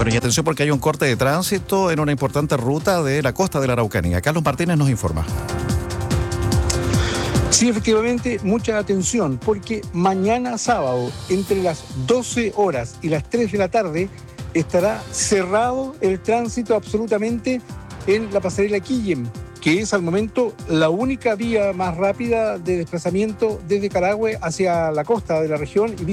Bueno, y atención porque hay un corte de tránsito en una importante ruta de la costa de la Araucanía. Carlos Martínez nos informa. Sí, efectivamente, mucha atención, porque mañana sábado, entre las 12 horas y las 3 de la tarde, estará cerrado el tránsito absolutamente en la pasarela Quillem, que es al momento la única vía más rápida de desplazamiento desde Carahue hacia la costa de la región y